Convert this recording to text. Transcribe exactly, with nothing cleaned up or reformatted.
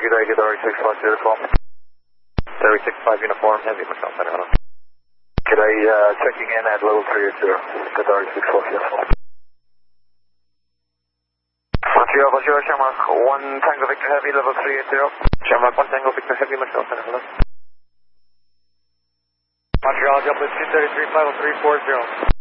good day, good day, six five uniform. Terry six five uniform, heavy Michelle Center. Good day, uh, checking in at level three eight zero. Good day, six five uniform. Montreal, Bonjour, Shamrock, one Tango Victor Heavy, level three eight zero. Shamrock, one Tango Victor Heavy, Michelle Center. Hello. Montreal, Dublin two three three five oh three four zero.